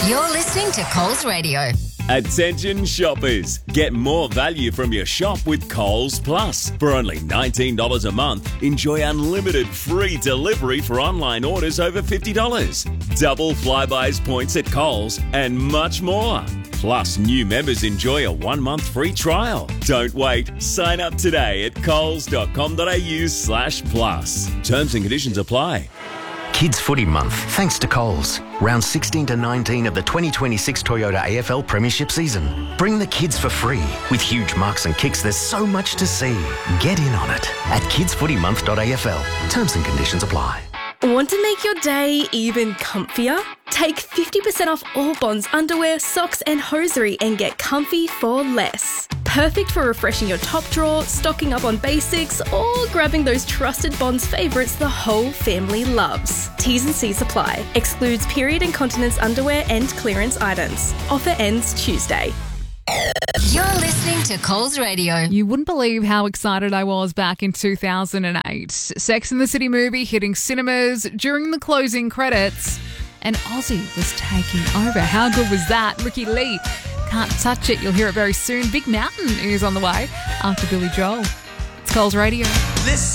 You're listening to Coles Radio. Attention shoppers, get more value from your shop with Coles Plus. For only $19 a month, enjoy unlimited free delivery for online orders over $50, double Flybuys points at Coles, and much more. Plus, new members enjoy a 1-month free trial. Don't wait. Sign up today at coles.com.au/plus. Terms and conditions apply. Kids Footy Month, thanks to Coles. Round 16 to 19 of the 2026 Toyota AFL Premiership season. Bring the kids for free. With huge marks and kicks, there's so much to see. Get in on it at kidsfootymonth.afl. Terms and conditions apply. Want to make your day even comfier? Take 50% off all Bonds underwear, socks and hosiery and get comfy for less. Perfect for refreshing your top drawer, stocking up on basics, or grabbing those trusted Bonds favourites the whole family loves. T's and C's apply. Excludes period incontinence underwear and clearance items. Offer ends Tuesday. You're listening to Coles Radio. You wouldn't believe how excited I was back in 2008. Sex and the City movie hitting cinemas during the closing credits, and Aussie was taking over. How good was that? Ricky Lee, Can't Touch It. You'll hear it very soon. Big Mountain is on the way after Billy Joel. It's Coles Radio.